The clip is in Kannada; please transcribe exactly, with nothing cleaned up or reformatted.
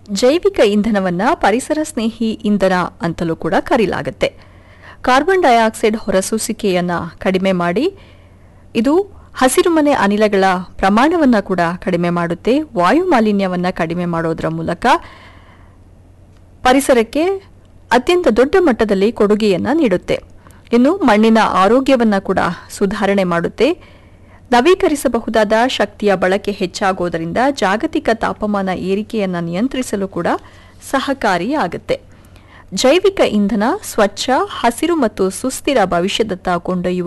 ಜೈವಿಕ ಇಂಧನವನ್ನು ಪರಿಸರ ಸ್ನೇಹಿ ಇಂಧನ ಅಂತಲೂ ಕೂಡ ಕರೆಯಲಾಗುತ್ತೆ. ಕಾರ್ಬನ್ ಡೈಆಕ್ಸೈಡ್ ಹೊರಸೂಸುವಿಕೆಯನ್ನು ಕಡಿಮೆ ಮಾಡಿ ಇದು ಹಸಿರುಮನೆ ಅನಿಲಗಳ ಪ್ರಮಾಣವನ್ನು ಕೂಡ ಕಡಿಮೆ ಮಾಡುತ್ತೆ. ವಾಯು ಮಾಲಿನ್ಯವನ್ನು ಕಡಿಮೆ ಮಾಡೋದರ ಮೂಲಕ ಪರಿಸರಕ್ಕೆ ಅತ್ಯಂತ ದೊಡ್ಡ ಮಟ್ಟದಲ್ಲಿ ಕೊಡುಗೆಯನ್ನು ನೀಡುತ್ತೆ. ಇನ್ನು ಮಣ್ಣಿನ ಆರೋಗ್ಯವನ್ನು ಕೂಡ ಸುಧಾರಣೆ ಮಾಡುತ್ತೆ. ನವೀಕರಿಸಬಹುದಾದ ಶಕ್ತಿಯ ಬಳಕೆ ಹೆಚ್ಚಾಗೋದರಿಂದ ಜಾಗತಿಕ ತಾಪಮಾನ ಏರಿಕೆಯನ್ನು ನಿಯಂತ್ರಿಸಲು ಕೂಡ ಸಹಕಾರಿಯಾಗುತ್ತೆ. ಜೈವಿಕ ಇಂಧನ ಸ್ವಚ್ಛ, ಹಸಿರು ಮತ್ತು ಸುಸ್ಥಿರ ಭವಿಷ್ಯದತ್ತ ಕೊಂಡೊಯ್ಯುವ